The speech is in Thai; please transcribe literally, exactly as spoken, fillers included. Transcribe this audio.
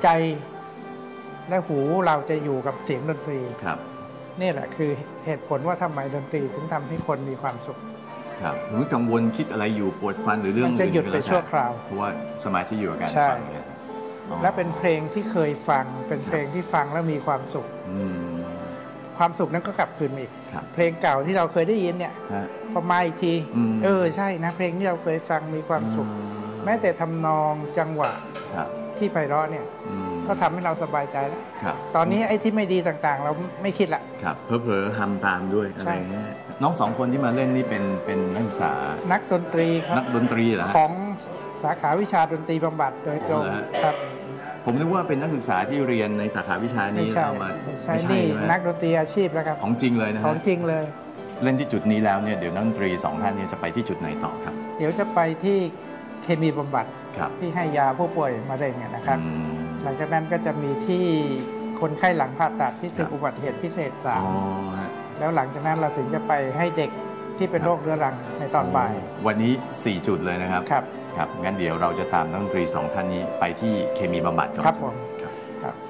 ใจและหูเราจะอยู่กับเสียงดนตรีครับนี่แหละคือเหตุผลว่าทำไมดนตรีถึงทำให้คนมีความสุขครับผมกังวลคิดอะไรอยู่ปวดฟันหรือเรื่องมันจะหยุดไปชั่วคราวเพราะว่าสมาธิอยู่กับการฟังเนี่ยและเป็นเพลงที่เคยฟังเป็นเพลงที่ฟังแล้วมีความสุขความสุขนั้นก็กลับคืนมาอีกเพลงเก่าที่เราเคยได้ยินเนี่ยพอมาอีกทีเออใช่นะเพลงที่เราเคยฟังมีความสุขแม้แต่ทำนองจังหวะที่ไพเราะเนี่ยก็ทำให้เราสบายใจแล้วตอนนี้ไอ้ที่ไม่ดีต่างๆเราไม่คิดละครับเผลอๆทำตามด้วยอะไรเงี้ยน้องสองคนที่มาเล่นนี่เป็นเป็นนักศึกษานักดนตรีครับนักดนตรีเหรอของสาขาวิชาดนตรีบำบัดโดยตรงครับผมนึกว่าเป็นนักศึกษาที่เรียนในสาขาวิชานี้เข้ามาใช่นี่นักดนตรีอาชีพแล้วครับของจริงเลยนะของจริงเลยเล่นที่จุดนี้แล้วเนี่ยเดี๋ยวนักดนตรีสองท่านนี้จะไปที่จุดไหนต่อครับเดี๋ยวจะไปที่เคมีบำบัดที่ให้ยาผู้ป่วยมะเร็งนะครับหลังจากนั้นก็จะมีที่คนไข้หลังผ่าตัดที่ตึกอุบัติเหตุพิเศษสามแล้วหลังจากนั้นเราถึงจะไปให้เด็กที่เป็นโรคเรื้อรังในตอนบ่ายวันนี้สี่จุดเลยนะครับครับครับงั้นเดี๋ยวเราจะตามนักดนตรีสองท่านนี้ไปที่เคมีบำบัดก่อนครับผมครับ